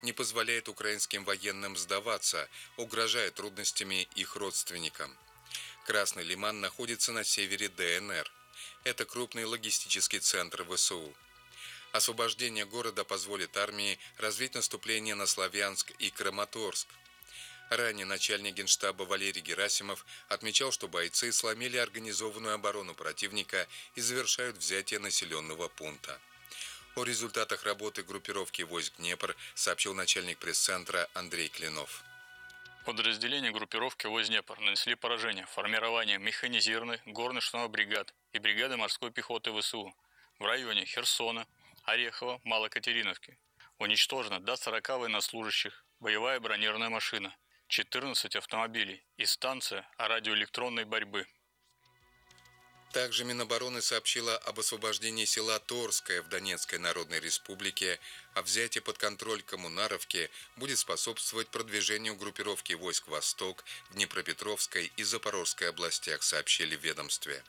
не позволяет украинским военным сдаваться, угрожая трудностями их родственникам. Красный Лиман находится на севере ДНР. Это крупный логистический центр ВСУ. Освобождение города позволит армии развить наступление на Славянск и Краматорск. Ранее начальник Генштаба Валерий Герасимов отмечал, что бойцы сломили организованную оборону противника и завершают взятие населенного пункта. О результатах работы группировки войск Днепр сообщил начальник пресс-центра Андрей Клинов. Подразделения группировки войск Днепр нанесли поражение формированию механизированной горно-штурмовой бригад и бригады морской пехоты ВСУ в районе Херсона, Орехова, Малокатериновки. Уничтожено до 40 военнослужащих, боевая бронированная машина, 14 автомобилей и станция радиоэлектронной борьбы. Также Минобороны сообщила об освобождении села Торское в Донецкой Народной Республике, а взятие под контроль Коммунаровки будет способствовать продвижению группировки войск «Восток» в Днепропетровской и Запорожской областях, сообщили в ведомстве.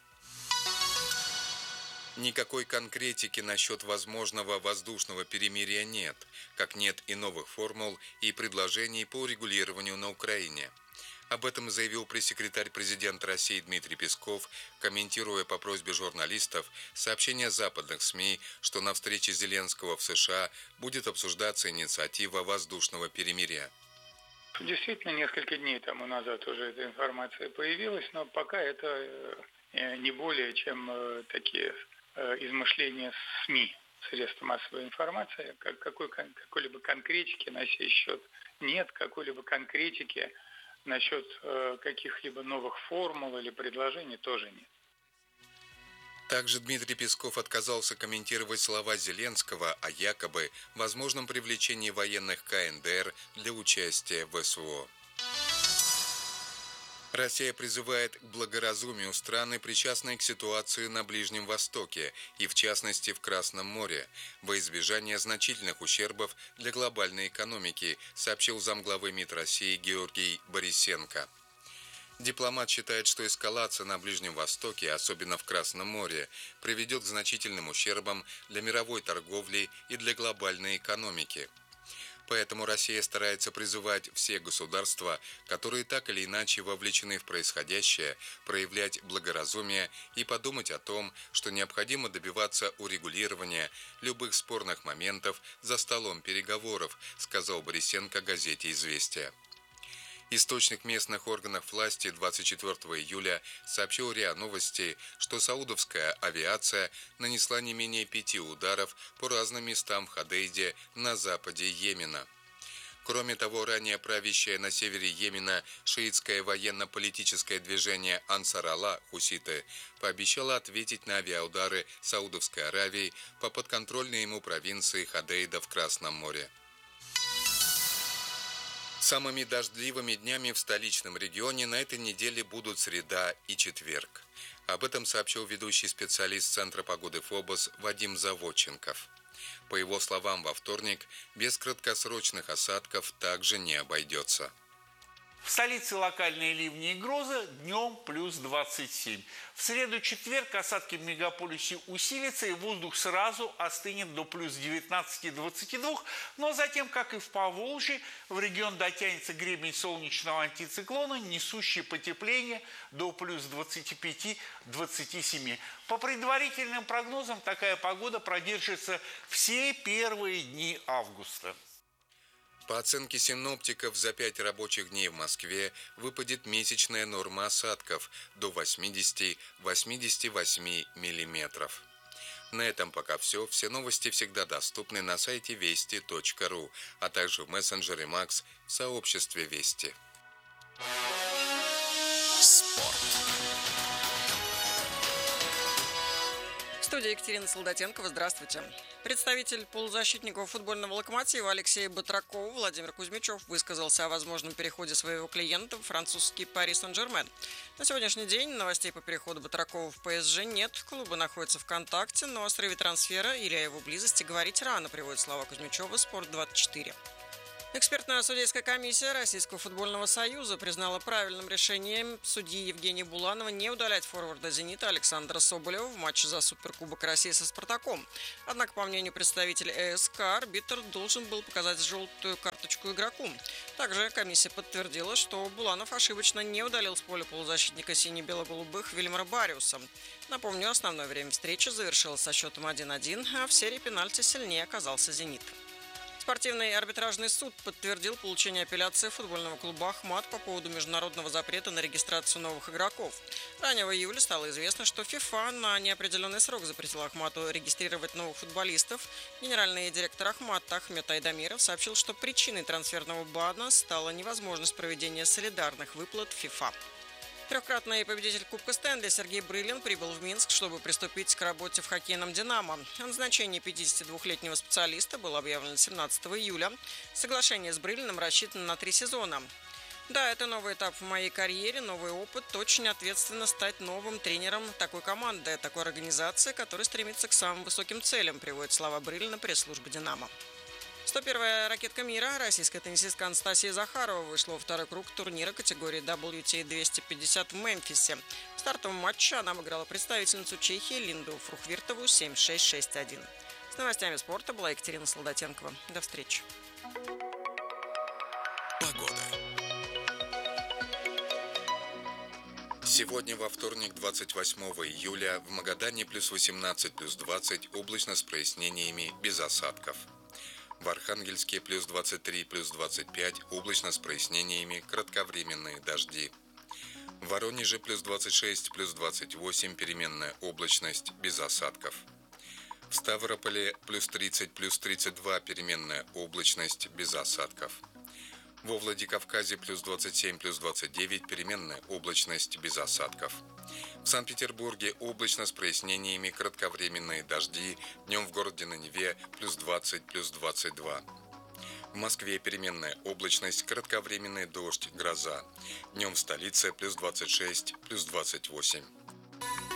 Никакой конкретики насчет возможного воздушного перемирия нет, как нет и новых формул и предложений по урегулированию на Украине. Об этом заявил пресс-секретарь президента России Дмитрий Песков, комментируя по просьбе журналистов сообщения западных СМИ, что на встрече Зеленского в США будет обсуждаться инициатива воздушного перемирия. Действительно, несколько дней тому назад уже эта информация появилась, но пока это не более чем такие измышления СМИ, средств массовой информации. Какой-либо конкретики на сей счет нет, какой-либо конкретики насчет каких-либо новых формул или предложений тоже нет. Также Дмитрий Песков отказался комментировать слова Зеленского о якобы возможном привлечении военных КНДР для участия в СВО. Россия призывает к благоразумию страны, причастные к ситуации на Ближнем Востоке и, в частности, в Красном море, во избежание значительных ущербов для глобальной экономики, сообщил замглавы МИД России Георгий Борисенко. Дипломат считает, что эскалация на Ближнем Востоке, особенно в Красном море, приведет к значительным ущербам для мировой торговли и для глобальной экономики. Поэтому Россия старается призывать все государства, которые так или иначе вовлечены в происходящее, проявлять благоразумие и подумать о том, что необходимо добиваться урегулирования любых спорных моментов за столом переговоров, сказал Борисенко газете «Известия». Источник местных органов власти 24 июля сообщил РИА Новости, что саудовская авиация нанесла не менее 5 ударов по разным местам в Ходейде на западе Йемена. Кроме того, ранее правящее на севере Йемена шиитское военно-политическое движение Ансар-Алла хуситы пообещало ответить на авиаудары Саудовской Аравии по подконтрольной ему провинции Ходейда в Красном море. Самыми дождливыми днями в столичном регионе на этой неделе будут среда и четверг. Об этом сообщил ведущий специалист Центра погоды ФОБОС Вадим Заводченков. По его словам, во вторник без краткосрочных осадков также не обойдется. В столице локальные ливни и грозы, днем плюс 27. В среду-четверг осадки в мегаполисе усилятся, и воздух сразу остынет до плюс 19-22, но затем, как и в Поволжье, в регион дотянется гребень солнечного антициклона, несущий потепление до плюс 25-27. По предварительным прогнозам, такая погода продержится все первые дни августа. По оценке синоптиков, за 5 рабочих дней в Москве выпадет месячная норма осадков до 80-88 миллиметров. На этом пока все. Все новости всегда доступны на сайте вести.ру, а также в мессенджере Макс в сообществе Вести. Спорт. В студии Екатерина Солдатенкова. Здравствуйте. Представитель полузащитников футбольного «Локомотива» Алексей Батраков Владимир Кузьмичев высказался о возможном переходе своего клиента в французский «Пари Сен-Жермен». На сегодняшний день новостей по переходу Батракова в ПСЖ нет. Клубы находятся в контакте, но о срыве трансфера или о его близости говорить рано, приводит слова Кузьмичева «Спорт-24». Экспертная судейская комиссия Российского футбольного союза признала правильным решением судьи Евгения Буланова не удалять форварда «Зенита» Александра Соболева в матче за Суперкубок России со «Спартаком». Однако, по мнению представителя ЭСК, арбитр должен был показать желтую карточку игроку. Также комиссия подтвердила, что Буланов ошибочно не удалил с поля полузащитника сине-бело-голубых Вильмара Бариуса. Напомню, основное время встречи завершилось со счетом 1-1, а в серии пенальти сильнее оказался «Зенит». Спортивный арбитражный суд подтвердил получение апелляции футбольного клуба «Ахмат» по поводу международного запрета на регистрацию новых игроков. Ранее в июле стало известно, что ФИФА на неопределенный срок запретила «Ахмату» регистрировать новых футболистов. Генеральный директор «Ахмата» Ахмет Айдамиров сообщил, что причиной трансферного бана стала невозможность проведения солидарных выплат ФИФА. Трехкратный победитель Кубка Стэнли Сергей Брылин прибыл в Минск, чтобы приступить к работе в хоккейном «Динамо». О назначении 52-летнего специалиста было объявлено 17 июля. Соглашение с Брылиным рассчитано на 3 сезона. Да, это новый этап в моей карьере, новый опыт. Очень ответственно стать новым тренером такой команды, такой организации, которая стремится к самым высоким целям, приводит слова Брылина пресс-службы «Динамо». 101-я ракетка мира, российская теннисистка Анастасия Захарова, вышла во второй круг турнира категории WTA 250 в Мемфисе. В стартовом матче она обыграла представительницу Чехии Линду Фрухвиртову 7-6, 6-1. С новостями спорта была Екатерина Солдатенкова. До встречи. Погода. Сегодня, во вторник, 28 июля, в Магадане плюс 18, плюс 20, облачно с прояснениями, без осадков. В Архангельске плюс 23, плюс 25, облачно с прояснениями, кратковременные дожди. В Воронеже плюс 26, плюс 28, переменная облачность, без осадков. В Ставрополе плюс 30, плюс 32, переменная облачность, без осадков. Во Владикавказе плюс 27, плюс 29, переменная облачность, без осадков. В Санкт-Петербурге облачно с прояснениями, кратковременные дожди, днем в городе на Неве плюс 20, плюс 22. В Москве переменная облачность, кратковременный дождь, гроза. Днем в столице плюс 26, плюс 28.